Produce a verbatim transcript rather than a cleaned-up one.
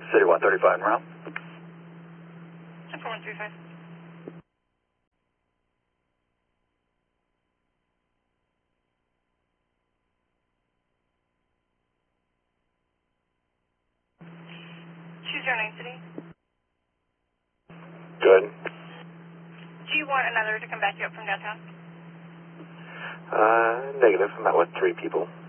City one thirty-five, Morale. ten four one three five. two zero nine City. Good. Do you want another to come back you up from downtown? Uh, negative. I'm out with three people.